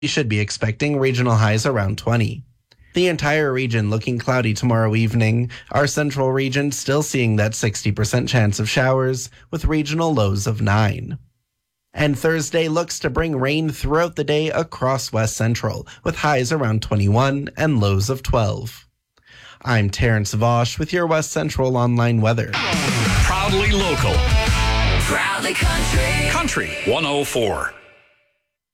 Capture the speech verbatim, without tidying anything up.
You should be expecting regional highs around twenty. The entire region looking cloudy tomorrow evening. Our central region still seeing that sixty percent chance of showers with regional lows of nine. And Thursday looks to bring rain throughout the day across West Central with highs around twenty-one and lows of twelve. I'm Terrence Vosh with your West Central Online weather. Proudly local. Proudly country. Country one oh four.